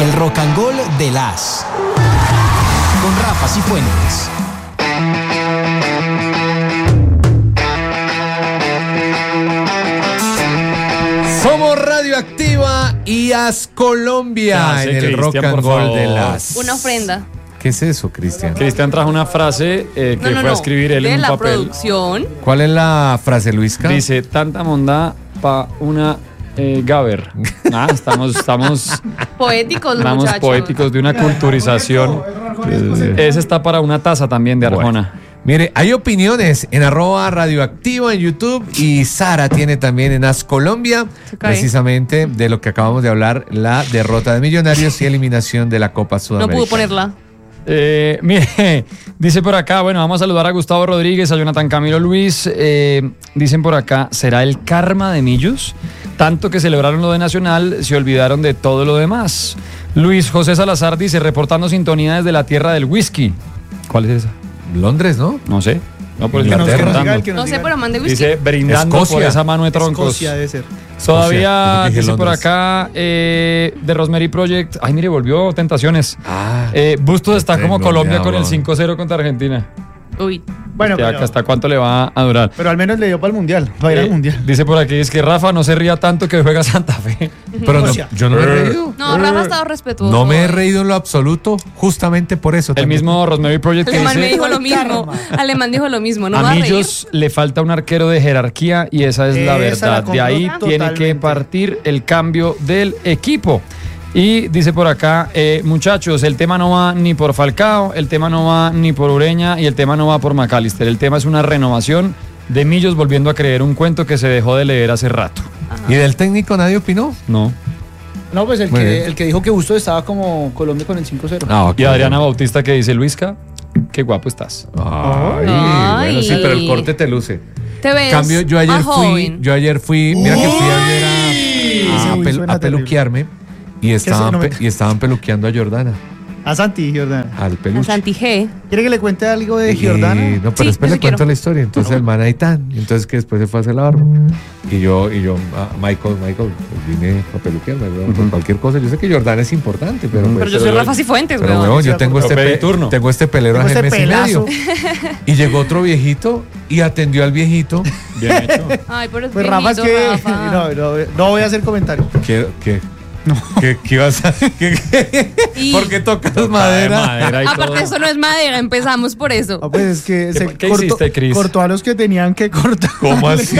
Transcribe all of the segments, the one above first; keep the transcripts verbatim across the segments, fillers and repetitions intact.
El Rock and Roll de las con Rafa Cifuentes. Somos Radioactiva y As Colombia Ah, sí, en el Cristian, Rock and por Roll favor. de las. Una ofrenda. ¿Qué es eso, Cristian? Cristian trajo una frase eh, que No, no, fue a no. escribir él de en un la papel. producción. ¿Cuál es la frase, Luisca? Dice, tanta mondá pa' una eh, Gaber. Ah, estamos, estamos, Poéticos, estamos muchachos. poéticos de una culturización. Ese está para una taza también de Arjona. Bueno. Mire, hay opiniones en arroba radioactiva en YouTube y Sara tiene también en As Colombia, Se cae. precisamente de lo que acabamos de hablar, la derrota de Millonarios y eliminación de la Copa No Sudamericana. pudo ponerla. Eh, mire, dice por acá, bueno, vamos a saludar a Gustavo Rodríguez, a Jonathan Camilo Luis. Eh, dicen por acá, ¿será el karma de Millos? Tanto que celebraron lo de Nacional, se olvidaron de todo lo demás. Luis José Salazar dice, reportando sintonía desde la tierra del whisky. ¿Cuál es esa? Londres, ¿no? No sé. No, por eso Inglaterra. estamos Que nos contando. No sé, pero mande whisky. Dice, brindando Escocia. por esa mano de troncos. Escocia debe ser. Todavía Escocia, dije dice por Londres. acá eh, de Rosemary Project. Ay, mire, volvió Tentaciones. Ah, Eh, Bustos está Tengo como Colombia miedo, con el weón. cinco cero contra Argentina. Uy. Bueno, Ya, pero, ¿hasta cuánto le va a durar? pero al menos le dio para el mundial. Va a ir Eh, al mundial. Dice por aquí, es que Rafa no se ría tanto que juega Santa Fe. pero no, Escocia. yo no me he reído. No, Rafa ha estado respetuoso. No me he reído en lo absoluto, justamente por eso. El también. mismo Rosemary Project que Alemán me dice, dijo lo mismo. Alemán dijo lo mismo. No a va a reír. Millos le falta un arquero de jerarquía y esa es la Esa la verdad. De ahí compro tiene que totalmente. partir el cambio del equipo. Y dice por acá, eh, muchachos, el tema no va ni por Falcao, el tema no va ni por Ureña y el tema no va por McAllister. El tema es una renovación de Millos volviendo a creer un cuento que se dejó de leer hace rato. ¿Y del técnico nadie opinó? No. No, pues el Muy que, bien. el que dijo que Busto estaba como Colombia con el cinco cero. Ah, ok. Y Adriana Bautista que dice, Luisca, qué guapo estás. Ay, Ay. bueno, sí, pero el corte te luce. Te ves En cambio, yo ayer más fui, joven. yo ayer fui, mira que fui ayer a, Ese a uy pel- suena a peluquearme y estaban, no me- pe- y estaban peluqueando a Jordana, A Santi Giordana. al A peluche. Santi G. ¿Quiere que le cuente algo de Y- Giordana? no, pero Sí, después eso le cuento quiero. la historia. Entonces el man ahí tan, y entonces que después se fue a hacer la barba. Y yo, y yo, ah, Michael, Michael, pues vine a peluquearme, weón, por cualquier cosa. Yo sé que Jordana es importante, pero pues, Pero yo soy Rafa Cifuentes, pero weón. weón, yo tengo Pero este, pedí pe- turno. tengo este pelero Tengo hace este mes y medio. pelazo. Y llegó otro viejito y atendió al viejito. Bien hecho. Ay, pero es Pues Rafa es viejito, que. Rafa. No, no, no voy a hacer comentario. ¿Qué, qué, ¿Qué, qué ibas a qué, qué? Y- ¿Por qué tocas De madera? madera y todo. Aparte, eso no es madera, empezamos por eso. Ah, pues es que ¿Qué- se qué cortó, hiciste, Cris? cortó a los que tenían que cortar. ¿Cómo así?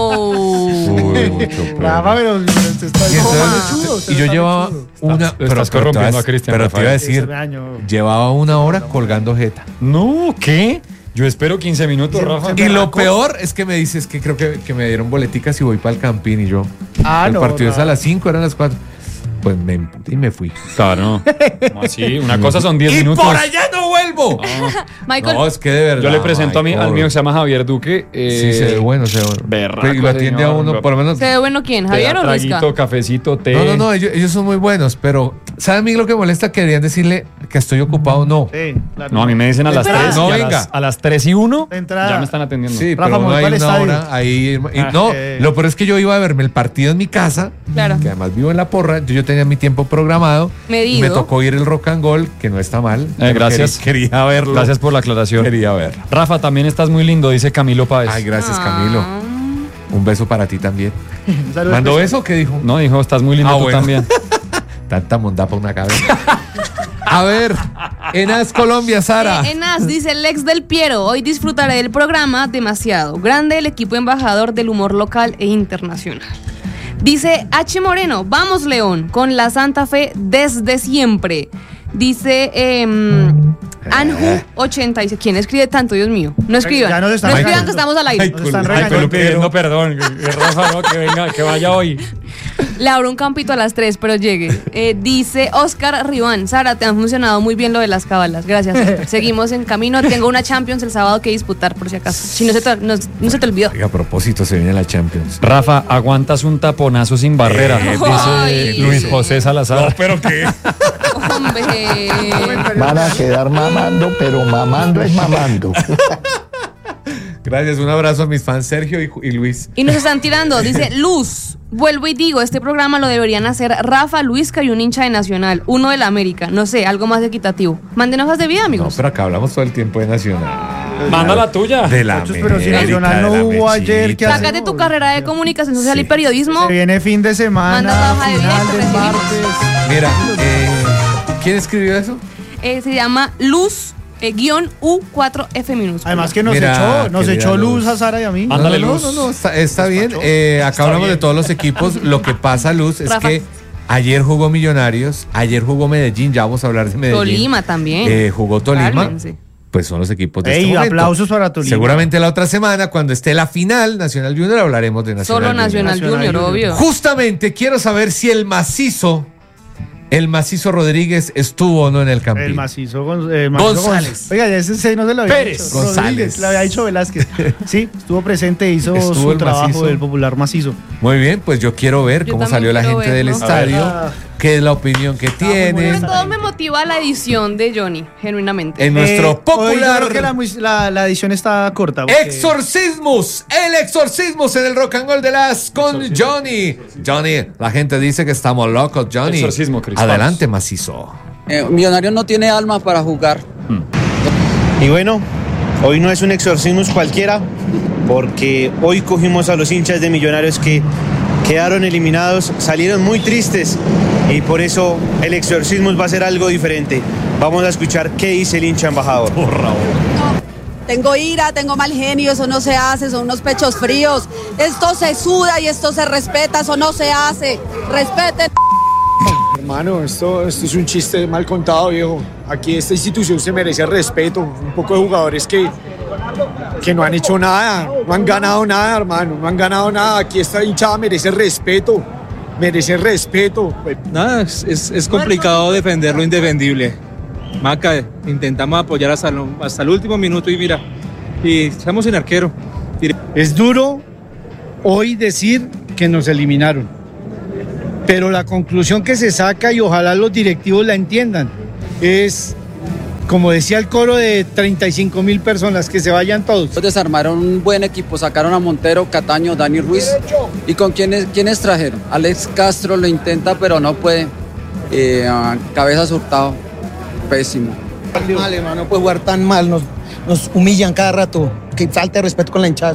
Oh. Uy, mucho peor. Rafa, pero usted está Y, entonces- mechudo, usted y yo está llevaba mechudo. una. Estás- estás corrompiendo a Cristian, Pero te iba a Rafael. decir, Ese año. llevaba una hora colgando jeta. No, ¿qué? Yo espero quince minutos, Sí, Rafa. sí. Y lo Berraco. peor es que me dices que creo que, que me dieron boleticas y voy para el Campín y yo. Ah, el no, partido es a Rafa. las cinco, eran las cuatro. Pues me emputé y me fui. Claro. ¿Cómo así? Una cosa son diez ¡Y minutos. por allá no vuelvo! Michael, No, es que de verdad. Yo le presento a mí, Michael. al mío que se llama Javier Duque. eh, Sí, se ve bueno, se ve bueno. berraco, Pero y lo atiende a señor. uno, por lo menos. ¿se ve bueno quién? te da ¿Javier o Luisca? traguito, cafecito, té. No, no, no, ellos, ellos son muy buenos, pero ¿sabe a mí lo que molesta? Que deberían decirle que estoy ocupado, no. Sí, claro. No, a mí me dicen a las Entrada. tres. No, y a venga. Las, a las tres y uno De entrada. ya me están atendiendo. Sí, Rafa, pero me no voy hay para una el estadio. hora ahí. y Ah, no, eh. lo peor es que yo iba a verme el partido en mi casa, Claro. que además vivo en La Porra, entonces yo tenía mi tiempo programado. Medido. Y me tocó ir el Rock and Roll, que no está mal. pero gracias. Quería, quería verlo. Gracias por la aclaración. Quería verlo. Rafa, también estás muy lindo, dice Camilo Páez. Ay, gracias, Ah. Camilo. Un beso para ti también. Un saludo ¿Mandó especial. eso o qué dijo? No, dijo, estás muy lindo Ah, tú bueno. también. Tanta mondá para una cabeza. A ver, en As Colombia, Sara. Eh, Enas dice el ex del Piero, hoy disfrutaré del programa demasiado. Grande el equipo embajador del humor local e internacional. Dice H. Moreno, vamos León, con la Santa Fe desde siempre. Dice eh, Anju ochenta y seis. ¿Quién escribe tanto, Dios mío? No escriban. Ya No nos están escriban regañando. que estamos al aire. Ay, Nos están Ay, Ay, pero regañando. pidiendo perdón. que- que Rafa, no, que venga, que vaya hoy. Le abro un campito a las tres, pero llegue. Eh, dice Oscar Riván, Sara, te han funcionado muy bien lo de las cábalas. Gracias, Oscar. Seguimos en camino. Tengo una Champions el sábado que disputar, por si acaso. Si no se te, no, no se te olvidó. Oiga, a propósito, se viene la Champions. Rafa, aguantas un taponazo sin barrera, Eh, dice ay. Luis José Salazar. pero qué. Hombre. Van a quedar mamando, pero mamando es mamando. Gracias, un abrazo a mis fans Sergio y, y Luis. Y nos están tirando, dice Luz. Vuelvo y digo, este programa lo deberían hacer Rafa, Luisca y un hincha de Nacional, uno de la América, no sé, algo más equitativo. Manden hojas de vida, No, amigos. pero acá hablamos todo el tiempo de Nacional. Manda la tuya. De la Muchos, pero si América, Nacional no de la hubo ayer, ¿qué Mechita. hacemos? Sácate tu carrera de comunicación social Sí. y periodismo. Se viene fin de semana, Manda la hoja de vida final que del recibimos. martes. Mira, eh, ¿quién escribió eso? Eh, se llama Luz, eh, guión U cuatro F minúscula. Además que nos Mira, echó, nos querida echó Luz. luz a Sara y a mí. Ah, Ándale, no, no, Luz. no, no, está, está bien. Eh, acá hablamos de todos los equipos. Lo que pasa, Luz, es Rafa. que ayer jugó Millonarios, ayer jugó Medellín, ya vamos a hablar de Medellín. Tolima también. Eh, jugó Tolima. Cálmense. Pues son los equipos de Ey, este momento. aplausos para Tolima. Seguramente la otra semana, cuando esté la final Nacional Junior, hablaremos de Nacional Solo Junior. Nacional, Nacional Junior, Junior. obvio. Justamente quiero saber si el macizo, el macizo Rodríguez estuvo o no en el Campín. El macizo, Gon- eh, macizo González. Gon- Oiga, ya ese sí no se lo había Pérez. dicho. González. Rodríguez, le había dicho Velázquez. Sí, estuvo presente, hizo Estuvo su el trabajo macizo. del popular macizo. Muy bien, pues yo quiero ver Yo cómo también salió la quiero gente del verlo. estadio, A ver. qué es la opinión que tiene. Sobre todo me motiva la edición de Johnny, genuinamente. En nuestro Eh, hoy yo popular creo que la, mus- la, la edición está corta. porque- Exorcismos, el exorcismos en el Rock and Roll de las con Johnny. Johnny, la gente dice que estamos locos, Johnny. Exorcismo, Chris, Adelante, macizo. Eh, Millonarios no tiene alma para jugar. Y bueno, hoy no es un exorcismo cualquiera, porque hoy cogimos a los hinchas de Millonarios que quedaron eliminados, salieron muy tristes y por eso el exorcismo va a ser algo diferente. Vamos a escuchar qué dice el hincha embajador. Tengo ira, tengo mal genio, eso no se hace, son unos pechos fríos. Esto se suda y esto se respeta, eso no se hace. Respeten. Hermano, esto, esto es un chiste mal contado, viejo. Aquí esta institución se merece respeto. Un poco de jugadores que, que no han hecho nada, no han ganado nada, hermano. No han ganado nada. Aquí esta hinchada merece respeto. Merece respeto. Nada, es, es, es complicado defender lo indefendible. Maca, intentamos apoyar hasta, lo- hasta el último minuto y mira, y estamos sin arquero. Es duro hoy decir que nos eliminaron, pero la conclusión que se saca, y ojalá los directivos la entiendan, es, como decía el coro de treinta y cinco mil personas, que se vayan todos. Desarmaron un buen equipo, sacaron a Montero, Cataño, Dani Ruiz. ¿Y con quiénes, quiénes trajeron? Alex Castro lo intenta, pero no puede. Eh, a Cabezas Hurtado, pésimo. Mal, hermano, no puede jugar tan mal, nos, nos humillan cada rato. Que falta de respeto con la hinchada.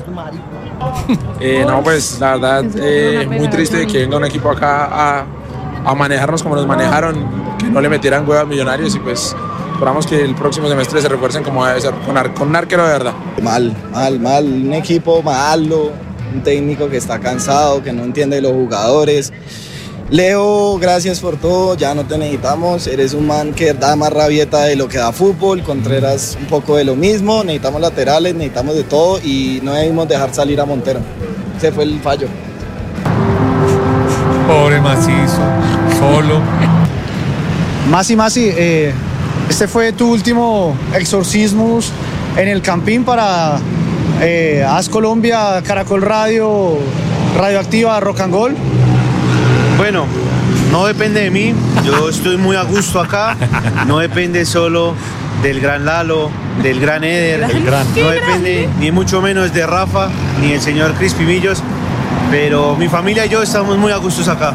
Eh, no, pues la verdad, eh, muy triste de que venga un equipo acá a, a manejarnos como nos manejaron, que no le metieran hueva a Millonarios y pues esperamos que el próximo semestre se refuercen como debe ser, con, ar- con un arquero de verdad. Mal, mal, mal. Un equipo malo, un técnico que está cansado, que no entiende los jugadores. Leo, gracias por todo, ya no te necesitamos, eres un man que da más rabieta de lo que da fútbol. Contreras un poco de lo mismo, necesitamos laterales, necesitamos de todo y no debimos dejar salir a Montero. Ese fue el fallo. Pobre macizo, solo. Masi, Masi, eh, este fue tu último exorcismus en el Campín para eh, As Colombia, Caracol Radio, Radioactiva, Rock and Roll. Bueno, no depende de mí, yo estoy muy a gusto acá, no depende solo del gran Lalo, del gran Eder, no depende ni mucho menos de Rafa, ni del señor Crispy Millos, pero mi familia y yo estamos muy a gustos acá.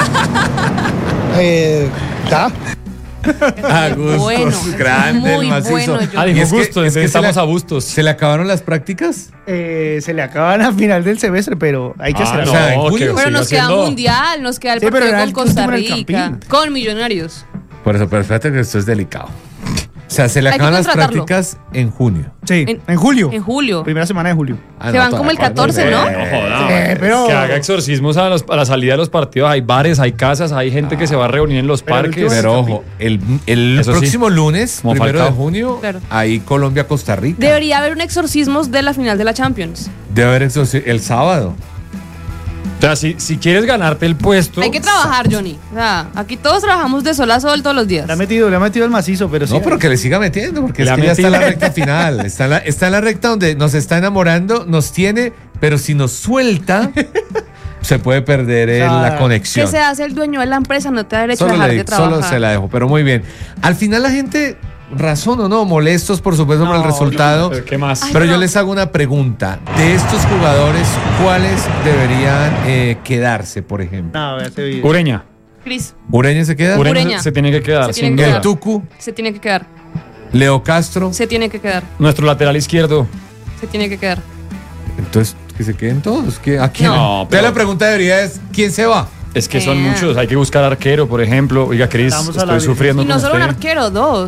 Eh, ¿ya? A gustos, bueno, grande muy el macizo. bueno, yo- Ah, dijo Y es que- gusto, es que se estamos le- a gustos. ¿Se le acabaron las prácticas? Eh, se le acaban a final del semestre, pero hay que Ah, hacer no, o sea, en que julio. Pero siga nos queda siendo- mundial, nos queda el Sí, pero partido era con el Costa último en el Rica, Campín. con Millonarios. Por eso, pero fíjate que esto es delicado. O sea, se le Hay que acaban las contratarlo. prácticas en junio. Sí, En- en, julio. En julio. Primera semana de julio. Ah, Se van como el todavía catorce, ¿no? falta. No joda, Eh, man. pero- Que haga exorcismos a, los- a la salida de los partidos. Hay bares, hay casas, hay gente que se va a reunir en los Pero el parques. último- Pero ojo, el, el Eso sí. próximo lunes, Como primero Falcao. de junio, Claro. ahí Colombia-Costa Rica. Debería haber un exorcismos de la final de la Champions. Debe haber exorci- el sábado. O sea, si, si quieres ganarte el puesto. Hay que trabajar, Johnny. O sea, aquí todos trabajamos de sol a sol todos los días. Le ha metido, le ha metido el macizo, pero sí. No, pero que le siga metiendo, porque Le es ha que ya está en la metido. recta final. Está en la, está en la recta donde nos está enamorando, nos tiene, pero si nos suelta, se puede perder eh, O sea, la conexión. Que se hace el dueño de la empresa, no te da derecho a Solo, dejar le de di- trabajar. solo se la dejo, pero muy bien. Al final la gente, razón o no, molestos por supuesto por el No, resultado. pero ¿qué más? Pero yo les hago una pregunta. De estos jugadores, ¿cuáles deberían eh, quedarse, por ejemplo? No, ya se vio. Ureña. Cris, ¿Ureña se queda? Ureña, Ureña. se tiene que quedar, Se tiene sin que duda. ¿El Tucu? se tiene que quedar. ¿Leo Castro? Se tiene que quedar. Nuestro lateral izquierdo. Se tiene que quedar. Entonces, que se queden todos. ¿Qué- ¿A quién? No, Entonces, pero- la pregunta debería es, ¿quién se va? Es que son Eh. muchos. Hay que buscar arquero, por ejemplo. Oiga, Cris, Estamos a la estoy vez. sufriendo Y no con solo un usted. arquero, dos.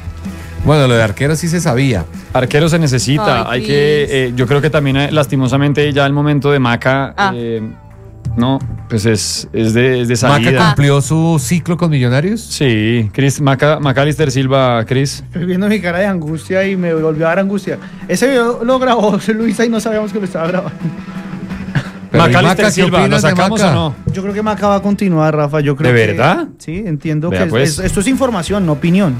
Bueno, lo de arquero sí se sabía. Arquero se necesita. Ay, Hay Cris. que, eh, yo creo que también eh, lastimosamente ya el momento de Maca, Ah. eh, no, pues es, es de, es de salida. ¿Maca cumplió su ciclo con Millonarios? Sí, Chris, Maca, Macalister Silva, Chris. Estoy viendo mi cara de angustia y me volvió a dar angustia. Ese video lo grabó Luisa y no sabíamos que lo estaba grabando. Pero, ¿y Macalister Maca, qué Silva, ¿lo opinas de sacamos Maca? o no? Yo creo que Maca va a continuar, Rafa. Yo creo ¿De que- verdad? Sí, entiendo Vea, que es- pues. es- esto es información, no opinión.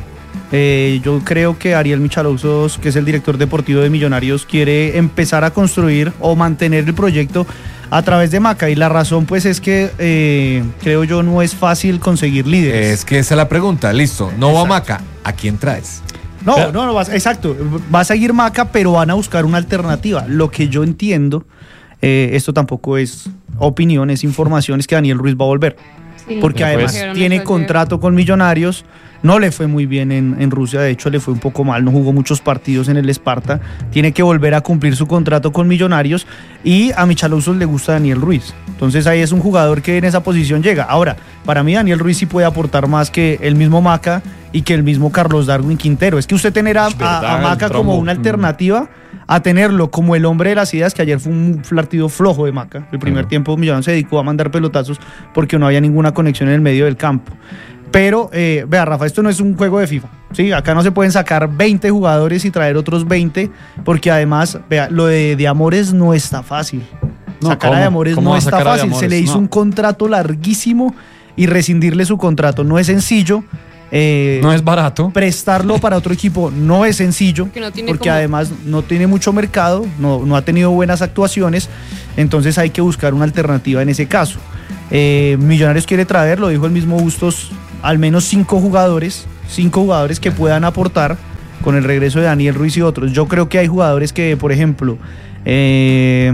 Eh, yo creo que Ariel Michalousos, que es el director deportivo de Millonarios, quiere empezar a construir o mantener el proyecto a través de Maca. Y la razón, pues, es que eh, creo yo no es fácil conseguir líderes. Es que esa es la pregunta. Listo, no va Maca. ¿A quién traes? No, Pero- no, no, vas- exacto. Va a seguir Maca, pero van a buscar una alternativa. Lo que yo entiendo, eh, esto tampoco es opinión, es información, es que Daniel Ruiz va a volver. Sí. Porque Pues, además dijeron tiene eso ayer. contrato con Millonarios. No le fue muy bien en, en Rusia, de hecho le fue un poco mal, no jugó muchos partidos en el Esparta. Tiene que volver a cumplir su contrato con Millonarios y a Michalousos le gusta Daniel Ruiz. Entonces ahí es un jugador que en esa posición llega. Ahora, para mí Daniel Ruiz sí puede aportar más que el mismo Maca y que el mismo Carlos Darwin Quintero. Es que usted tener a, Es verdad, a- a el Maca trombo. como una alternativa a tenerlo como el hombre de las ideas, que ayer fue un partido flojo de Maca. El primer tiempo Millonarios se dedicó a mandar pelotazos porque no había ninguna conexión en el medio del campo. Pero, eh, vea, Rafa, esto no es un juego de FIFA. Sí, acá no se pueden sacar veinte jugadores y traer otros veinte, porque además, vea, lo de, de Amores no está fácil. No, sacar a ¿cómo? de Amores ¿Cómo no va a está sacar a de fácil. Se Amores? le hizo No. un contrato larguísimo y rescindirle su contrato no es sencillo. Eh, No es barato. prestarlo para otro equipo no es sencillo, Porque no tiene porque como- además no tiene mucho mercado, no, no ha tenido buenas actuaciones, entonces hay que buscar una alternativa en ese caso. Eh, Millonarios quiere traer, lo dijo el mismo Bustos, al menos cinco jugadores, cinco jugadores que puedan aportar con el regreso de Daniel Ruiz y otros. Yo creo que hay jugadores que, por ejemplo, eh,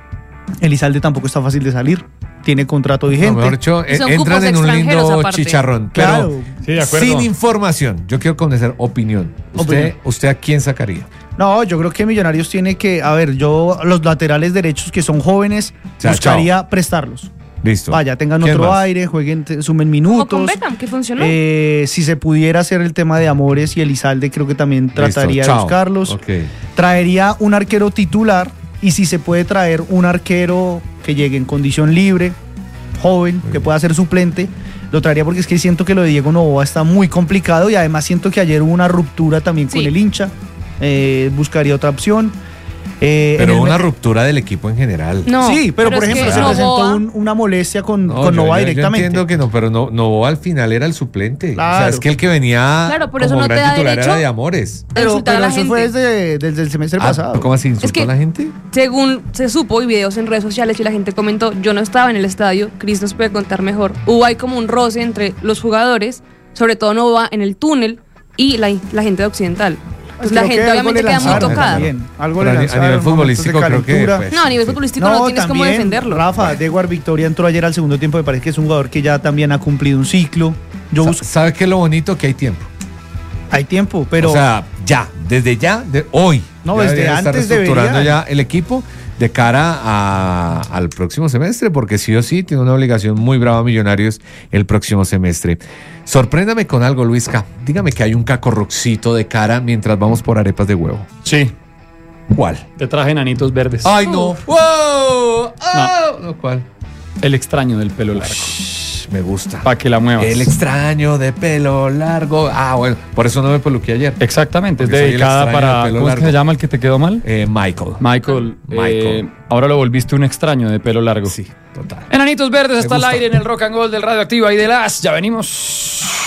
Elizalde tampoco está fácil de salir, tiene contrato No, vigente. mejor dicho, Y son eh, entran cupos en un extranjeros lindo aparte. chicharrón. Claro. Pero Sí, de acuerdo. sin información. Yo quiero conocer opinión. ¿Usted, Opinión. ¿Usted a quién sacaría? No, yo creo que Millonarios tiene que, a ver, yo los laterales derechos que son jóvenes, O sea, buscaría prestarlos. Listo. Vaya, tengan ¿Quién otro más? aire, jueguen, te- sumen Como minutos. con Beckham, que funcionó. Eh, si se pudiera hacer el tema de Amores y Elizalde, creo que también trataría Listo, de chao. buscarlos. Ok. Traería un arquero titular y si se puede traer un arquero que llegue en condición libre, joven, que pueda ser suplente, lo traería porque es que siento que lo de Diego Novoa está muy complicado y además siento que ayer hubo una ruptura también Sí. con el hincha. Eh, buscaría otra opción. Eh, en Pero el una me- ruptura del equipo en general. No, sí, pero, por es ejemplo, que se presentó Novoa- un- una molestia con, No, con yo- Novoa yo- yo directamente. entiendo que no, pero no, Novoa al final era el suplente. O sea, Claro. es que el que venía Claro, pero eso como no te gran da titular derecho era de Amores. pero insultar a pero la eso fue gente. desde, desde el semestre Ah, pasado. ¿cómo así insultó Es que- a la gente? Según se supo y videos en redes sociales y la gente comentó, yo no estaba en el estadio, Chris nos puede contar mejor. Hubo ahí como un roce entre los jugadores, sobre todo Nova en el túnel y la, la gente de Occidental. Pues la Creo que gente algo obviamente le queda muy lanzaron tocada. también, algo Pero le a ni- a lanzaron, nivel momentos de futbolístico creo que, calentura. pues, No, a nivel sí. futbolístico no, tienes cómo también, defenderlo. Rafa, Dewar Victoria entró ayer al segundo tiempo, me parece que es un jugador que ya también ha cumplido un ciclo. Yo Sa- busco, ¿Sabe qué es lo bonito? Que hay tiempo. hay tiempo, pero o sea, ya, desde ya, de hoy. No, ya desde deberían estar antes reestructurando deberían. ya el equipo de cara a- al próximo semestre, porque sí o sí tiene una obligación muy brava Millonarios el próximo semestre. Sorpréndame con algo, Luisca. Dígame que hay un cacorroxito de cara mientras vamos por arepas de huevo. Sí, ¿Cuál? te traje enanitos verdes. ¡Ay, no! ¡Wow! ¡Oh! No, ¿cuál? El extraño del pelo largo. Shh, me gusta. Para que la muevas. El extraño de pelo largo. Ah, bueno, por eso no me peluqué ayer. Exactamente, es Porque soy el dedicada extraño para. de pelo ¿Cómo es que largo. se llama el que te quedó mal? Eh, Michael. Michael. Michael. eh, ahora lo volviste un extraño de pelo largo. Sí, total. Enanitos verdes Me está al gusta. aire en el Rock and Roll del Radioactiva y de las. Ya venimos.